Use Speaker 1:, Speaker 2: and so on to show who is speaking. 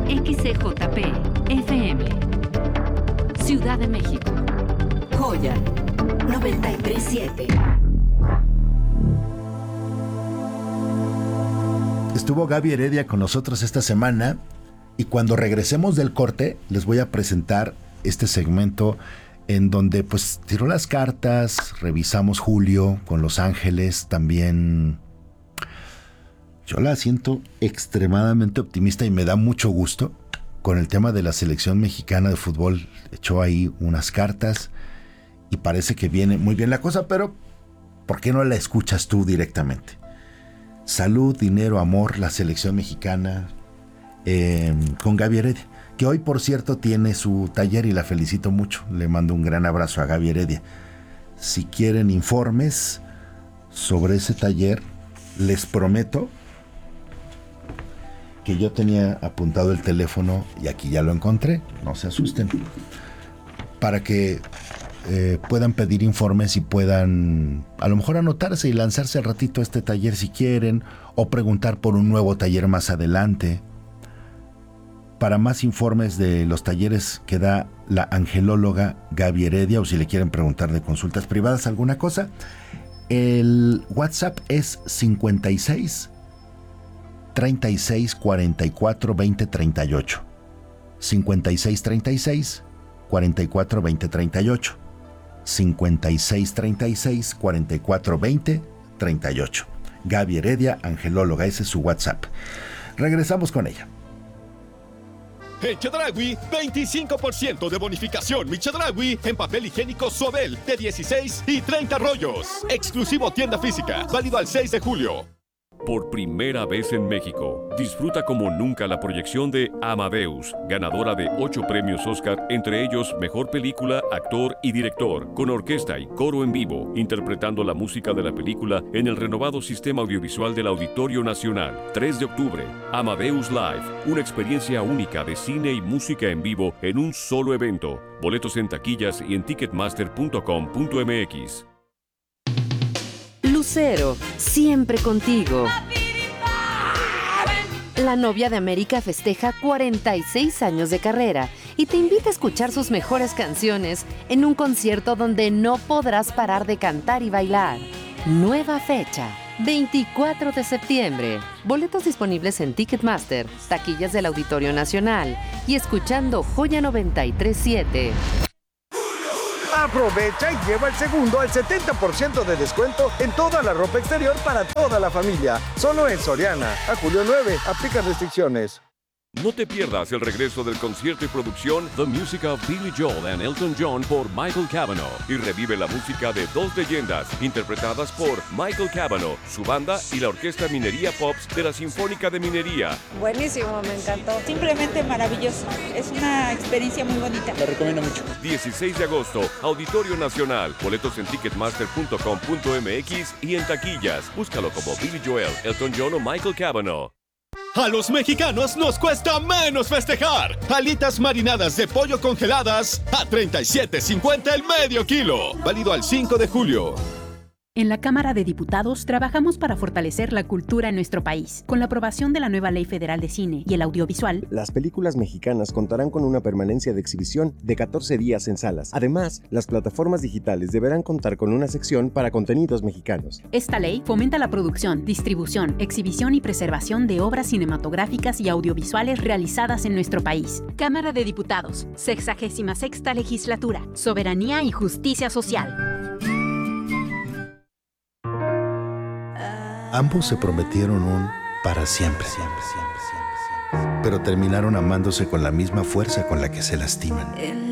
Speaker 1: XCJP FM, Ciudad de México.
Speaker 2: Joya 93.7.
Speaker 3: Estuvo Gaby Heredia con nosotros esta semana y cuando regresemos del corte les voy a presentar este segmento en donde pues tiró las cartas, revisamos Julio con Los Ángeles, también yo la siento extremadamente optimista y me da mucho gusto con el tema de la selección mexicana de fútbol. Echó ahí unas cartas y parece que viene muy bien la cosa, pero ¿por qué no la escuchas tú directamente? Salud, dinero, amor, la selección mexicana con Gaby Heredia, que hoy por cierto tiene su taller y la felicito mucho. Le mando un gran abrazo a Gaby Heredia. Si quieren informes sobre ese taller, les prometo que yo tenía apuntado el teléfono y aquí ya lo encontré, no se asusten, para que puedan pedir informes y puedan a lo mejor anotarse y lanzarse al ratito a este taller si quieren, o preguntar por un nuevo taller más adelante. Para más informes de los talleres que da la angelóloga Gaby Heredia, o si le quieren preguntar de consultas privadas alguna cosa, el WhatsApp es 56 36 44 20 38. 56 36 44 20 38. 56 36 44 20 38. Gaby Heredia, angelóloga, ese es su WhatsApp. Regresamos con ella.
Speaker 4: En Chedraui, 25% de bonificación Mi Chedraui en papel higiénico Suabel de 16 y 30 rollos. Exclusivo tienda física, válido al 6 de julio.
Speaker 5: Por primera vez en México, disfruta como nunca la proyección de Amadeus, ganadora de 8 premios Oscar, entre ellos Mejor Película, Actor y Director, con orquesta y coro en vivo, interpretando la música de la película en el renovado sistema audiovisual del Auditorio Nacional. 3 de octubre, Amadeus Live, una experiencia única de cine y música en vivo en un solo evento. Boletos en taquillas y en ticketmaster.com.mx.
Speaker 2: Lucero, siempre contigo. La novia de América festeja 46 años de carrera y te invita a escuchar sus mejores canciones en un concierto donde no podrás parar de cantar y bailar. Nueva fecha, 24 de septiembre. Boletos disponibles en Ticketmaster, taquillas del Auditorio Nacional y escuchando Joya 93.7.
Speaker 6: Aprovecha y lleva el segundo al 70% de descuento en toda la ropa exterior para toda la familia. Solo en Soriana. A julio 9. Aplica restricciones.
Speaker 5: No te pierdas el regreso del concierto y producción The Music of Billy Joel and Elton John por Michael Cavanaugh y revive la música de dos leyendas interpretadas por Michael Cavanaugh, su banda y la Orquesta Minería Pops de la Sinfónica de Minería.
Speaker 7: Buenísimo, me encantó. Simplemente maravilloso. Es una experiencia muy bonita.
Speaker 6: La recomiendo mucho.
Speaker 5: 16 de agosto, Auditorio Nacional. Boletos en ticketmaster.com.mx y en taquillas. Búscalo como Billy Joel, Elton John o Michael Cavanaugh.
Speaker 4: A los mexicanos nos cuesta menos festejar. Alitas marinadas de pollo congeladas a $37.50 el medio kilo. Válido al 5 de julio.
Speaker 8: En la Cámara de Diputados trabajamos para fortalecer la cultura en nuestro país. Con la aprobación de la nueva Ley Federal de Cine y el Audiovisual,
Speaker 9: las películas mexicanas contarán con una permanencia de exhibición de 14 días en salas. Además, las plataformas digitales deberán contar con una sección para contenidos mexicanos.
Speaker 8: Esta ley fomenta la producción, distribución, exhibición y preservación de obras cinematográficas y audiovisuales realizadas en nuestro país. Cámara de Diputados, 66ª Legislatura, Soberanía y Justicia Social.
Speaker 3: Ambos se prometieron un para siempre, pero terminaron amándose con la misma fuerza con la que se lastiman.